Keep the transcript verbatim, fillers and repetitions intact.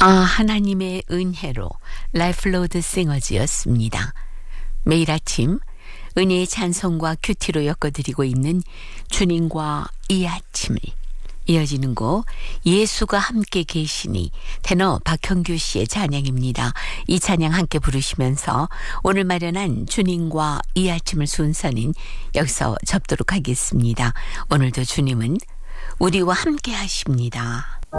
아, 하나님의 은혜로 라이프 로드 싱어즈였습니다. 매일 아침 은혜의 찬송과 큐티로 엮어드리고 있는 주님과 이 아침을, 이어지는 곡 예수가 함께 계시니 테너 박형규 씨의 찬양입니다. 이 찬양 함께 부르시면서 오늘 마련한 주님과 이 아침을 순서는 여기서 접도록 하겠습니다. 오늘도 주님은 우리와 함께 하십니다.